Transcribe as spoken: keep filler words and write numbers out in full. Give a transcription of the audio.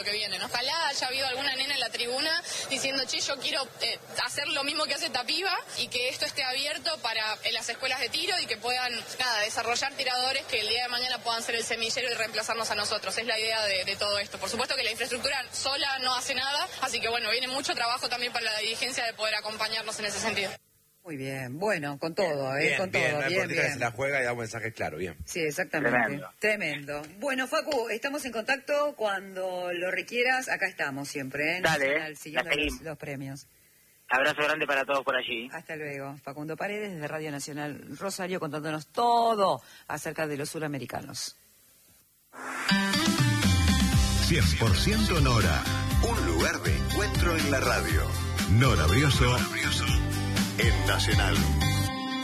que viene, ¿no? Ojalá haya habido alguna nena en la tribuna diciendo, che, yo quiero eh, hacer lo mismo que hace esta piba y que esto esté abierto para en las escuelas de tiro y que puedan, nada, desarrollar tiradores que el día de mañana puedan ser el semillero y reemplazarnos a nosotros. Es la idea de, de todo esto. Por supuesto que la infraestructura sola no hace nada, así que bueno, viene mucho trabajo también para la dirigencia de poder acompañarnos en ese sentido. Muy bien, bueno, con todo, ¿eh? Bien, con bien, todo, no bien, bien. Se la juega y da un mensaje claro, bien. Sí, exactamente. Tremendo. Tremendo. Bueno, Facu, estamos en contacto cuando lo requieras. Acá estamos siempre, ¿eh? Dale, Nacional, eh. siguiendo La los, seguimos. los premios. Abrazo grande para todos por allí. Hasta luego. Facundo Paredes, desde Radio Nacional Rosario, contándonos todo acerca de los suramericanos. cien por ciento Nora. Un lugar de encuentro en la radio. Nora Brioso en Nacional.